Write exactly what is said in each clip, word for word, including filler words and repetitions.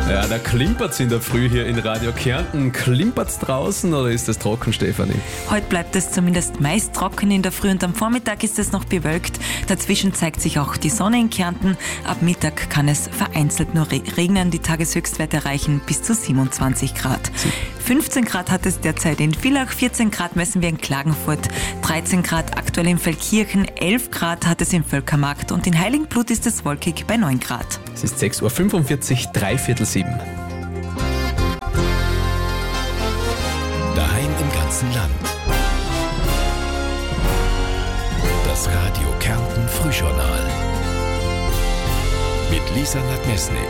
Ja, da klimpert's in der Früh hier in Radio Kärnten. Klimpert's draußen oder ist es trocken, Stefanie? Heute bleibt es zumindest meist trocken in der Früh und am Vormittag ist es noch bewölkt. Dazwischen zeigt sich auch die Sonne in Kärnten. Ab Mittag kann es vereinzelt nur regnen. Die Tageshöchstwerte erreichen bis zu siebenundzwanzig Grad. fünfzehn Grad hat es derzeit in Villach, vierzehn Grad messen wir in Klagenfurt, dreizehn Grad aktuell in Feldkirchen, elf Grad hat es im Völkermarkt und in Heiligenblut ist es wolkig bei neun Grad. Es ist sechs Uhr fünfundvierzig, drei Viertel sieben. Daheim im ganzen Land. Das Radio Kärnten Frühjournal. Mit Lisa Nadmesnik.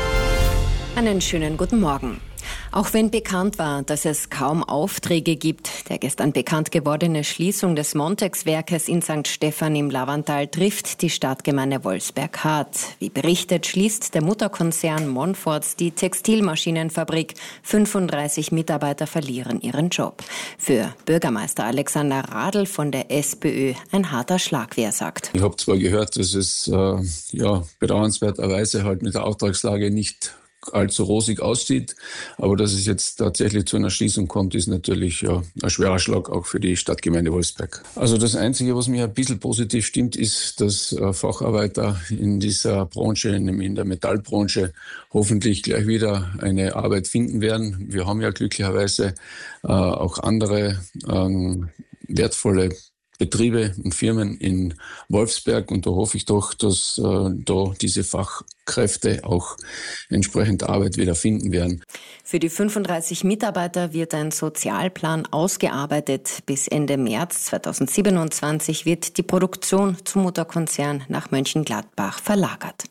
Einen schönen guten Morgen. Auch wenn bekannt war, dass es kaum Aufträge gibt, der gestern bekannt gewordene Schließung des Montex-Werkes in Sankt Stephan im Lavantal trifft die Stadtgemeinde Wolfsberg hart. Wie berichtet, schließt der Mutterkonzern Monforts die Textilmaschinenfabrik. fünfunddreißig Mitarbeiter verlieren ihren Job. Für Bürgermeister Alexander Radl von der SPÖ ein harter Schlag, wie er sagt. Ich habe zwar gehört, dass es äh, ja, bedauernswerterweise halt mit der Auftragslage nicht allzu rosig aussieht, aber dass es jetzt tatsächlich zu einer Schließung kommt, ist natürlich ja, ein schwerer Schlag auch für die Stadtgemeinde Wolfsberg. Also das Einzige, was mir ein bisschen positiv stimmt, ist, dass äh, Facharbeiter in dieser Branche, nämlich in der Metallbranche, hoffentlich gleich wieder eine Arbeit finden werden. Wir haben ja glücklicherweise äh, auch andere ähm, wertvolle Betriebe und Firmen in Wolfsberg und da hoffe ich doch, dass äh, da diese Fachkräfte auch entsprechend Arbeit wieder finden werden. Für die fünfunddreißig Mitarbeiter wird ein Sozialplan ausgearbeitet. Bis Ende März zweitausendsiebenundzwanzig wird die Produktion zum Mutterkonzern nach Mönchengladbach verlagert.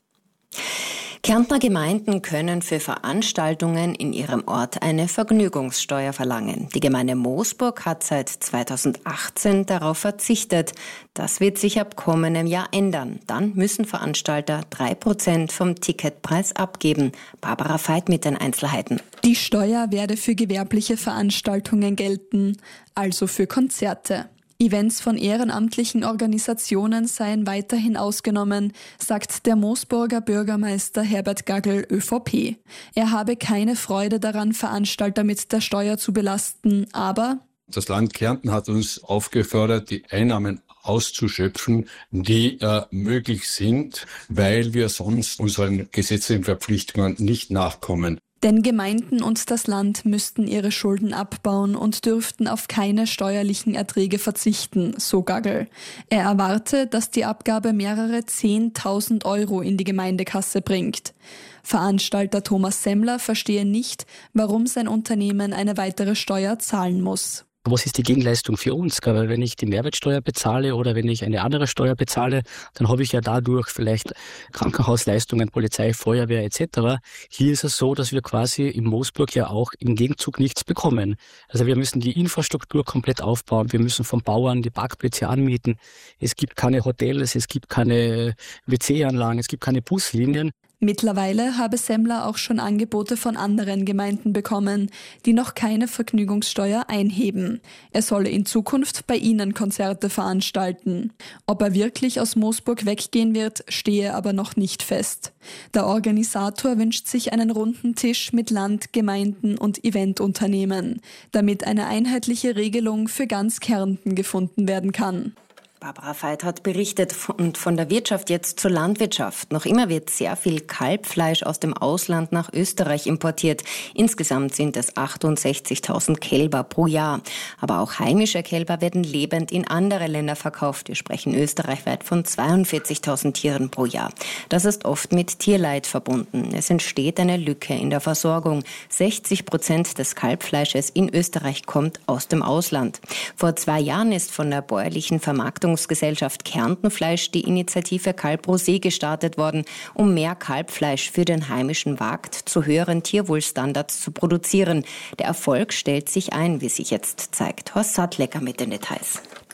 Kärntner Gemeinden können für Veranstaltungen in ihrem Ort eine Vergnügungssteuer verlangen. Die Gemeinde Moosburg hat seit zweitausendachtzehn darauf verzichtet. Das wird sich ab kommendem Jahr ändern. Dann müssen Veranstalter drei Prozent vom Ticketpreis abgeben. Barbara Veit mit den Einzelheiten. Die Steuer werde für gewerbliche Veranstaltungen gelten, also für Konzerte. Events von ehrenamtlichen Organisationen seien weiterhin ausgenommen, sagt der Moosburger Bürgermeister Herbert Gaggl, ÖVP. Er habe keine Freude daran, Veranstalter mit der Steuer zu belasten, aber das Land Kärnten hat uns aufgefordert, die Einnahmen auszuschöpfen, die äh, möglich sind, weil wir sonst unseren gesetzlichen Verpflichtungen nicht nachkommen. Denn Gemeinden und das Land müssten ihre Schulden abbauen und dürften auf keine steuerlichen Erträge verzichten, so Gaggl. Er erwarte, dass die Abgabe mehrere zehntausend Euro in die Gemeindekasse bringt. Veranstalter Thomas Semmler verstehe nicht, warum sein Unternehmen eine weitere Steuer zahlen muss. Was ist die Gegenleistung für uns? Weil wenn ich die Mehrwertsteuer bezahle oder wenn ich eine andere Steuer bezahle, dann habe ich ja dadurch vielleicht Krankenhausleistungen, Polizei, Feuerwehr et cetera. Hier ist es so, dass wir quasi in Moosburg ja auch im Gegenzug nichts bekommen. Also wir müssen die Infrastruktur komplett aufbauen. Wir müssen vom Bauern die Parkplätze anmieten. Es gibt keine Hotels, es gibt keine W C-Anlagen, es gibt keine Buslinien. Mittlerweile habe Semmler auch schon Angebote von anderen Gemeinden bekommen, die noch keine Vergnügungssteuer einheben. Er solle in Zukunft bei ihnen Konzerte veranstalten. Ob er wirklich aus Moosburg weggehen wird, stehe aber noch nicht fest. Der Organisator wünscht sich einen runden Tisch mit Land, Gemeinden und Eventunternehmen, damit eine einheitliche Regelung für ganz Kärnten gefunden werden kann. Barbara Veit hat berichtet und von der Wirtschaft jetzt zur Landwirtschaft. Noch immer wird sehr viel Kalbfleisch aus dem Ausland nach Österreich importiert. Insgesamt sind es achtundsechzigtausend Kälber pro Jahr. Aber auch heimische Kälber werden lebend in andere Länder verkauft. Wir sprechen österreichweit von zweiundvierzigtausend Tieren pro Jahr. Das ist oft mit Tierleid verbunden. Es entsteht eine Lücke in der Versorgung. sechzig Prozent des Kalbfleisches in Österreich kommt aus dem Ausland. Vor zwei Jahren ist von der bäuerlichen Vermarktung Gesellschaft Kärntenfleisch die Initiative Kalb Rosé gestartet worden, um mehr Kalbfleisch für den heimischen Markt zu höheren Tierwohlstandards zu produzieren. Der Erfolg stellt sich ein, wie sich jetzt zeigt. Horst Sattlecker mit den Details.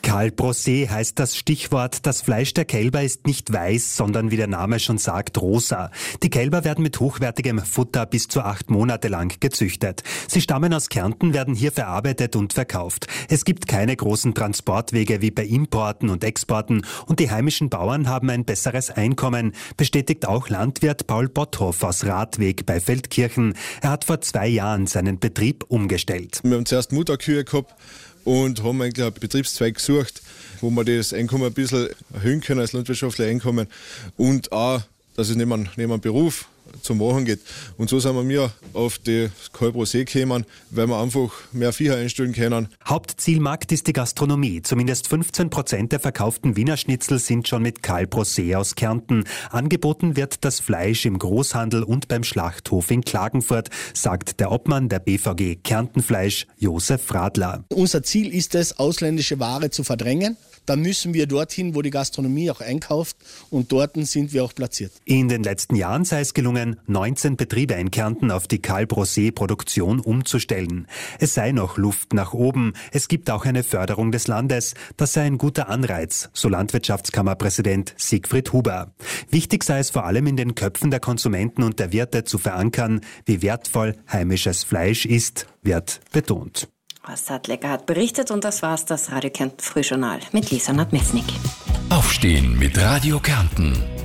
Kalb-Rosé heißt das Stichwort. Das Fleisch der Kälber ist nicht weiß, sondern wie der Name schon sagt, rosa. Die Kälber werden mit hochwertigem Futter bis zu acht Monate lang gezüchtet. Sie stammen aus Kärnten, werden hier verarbeitet und verkauft. Es gibt keine großen Transportwege wie bei Importen und Exporten und die heimischen Bauern haben ein besseres Einkommen, bestätigt auch Landwirt Paul Botthoff aus Radweg bei Feldkirchen. Er hat vor zwei Jahren seinen Betrieb umgestellt. Wir haben zuerst Mutterkühe gehabt und haben eigentlich einen Betriebszweig gesucht, wo wir das Einkommen ein bisschen erhöhen können, als landwirtschaftliches Einkommen und auch, dass es neben einem, neben einem Beruf zum Machen geht. Und so sind wir auf die Kalb-Rosé gekommen, weil wir einfach mehr Viecher einstellen können. Hauptzielmarkt ist die Gastronomie. Zumindest fünfzehn Prozent der verkauften Wiener Schnitzel sind schon mit Kalb-Rosé aus Kärnten. Angeboten wird das Fleisch im Großhandel und beim Schlachthof in Klagenfurt, sagt der Obmann der B V G Kärntenfleisch, Josef Radler. Unser Ziel ist es, ausländische Ware zu verdrängen. Dann müssen wir dorthin, wo die Gastronomie auch einkauft, und dort sind wir auch platziert. In den letzten Jahren sei es gelungen, neunzehn Betriebe in Kärnten auf die Kalb-Rosé-Produktion umzustellen. Es sei noch Luft nach oben. Es gibt auch eine Förderung des Landes. Das sei ein guter Anreiz, so Landwirtschaftskammerpräsident Siegfried Huber. Wichtig sei es vor allem in den Köpfen der Konsumenten und der Wirte zu verankern, wie wertvoll heimisches Fleisch ist, wird betont. Sadlecker hat berichtet und das war's, das Radio Kärnten Frühjournal mit Lisa Nadmesnik. Aufstehen mit Radio Kärnten.